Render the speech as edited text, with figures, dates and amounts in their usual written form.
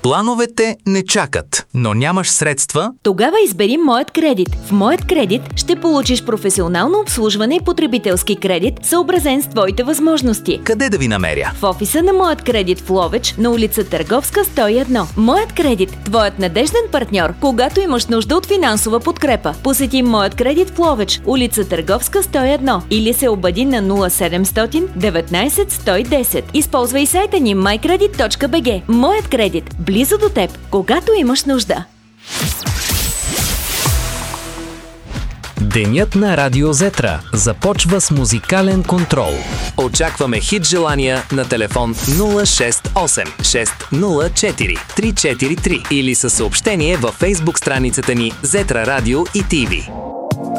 Плановете не чакат, но нямаш средства? Тогава избери Моят кредит. В Моят кредит ще получиш професионално обслужване и потребителски кредит, съобразен с твоите възможности. Къде да ви намеря? В офиса на Моят кредит в Ловеч, на улица Търговска, 101. Моят кредит – твоят надежден партньор, когато имаш нужда от финансова подкрепа. Посети Моят кредит в Ловеч, улица Търговска, 101 или се обади на 0700 19 110. Използвай сайта ни mycredit.bg. Моят кредит – близо до теб, когато имаш нужда. Денят на Радио Зетра започва с музикален контрол. Очакваме хит желания на телефон 068 604 343 или със съобщение във Facebook страницата ни Зетра Радио и ТВ.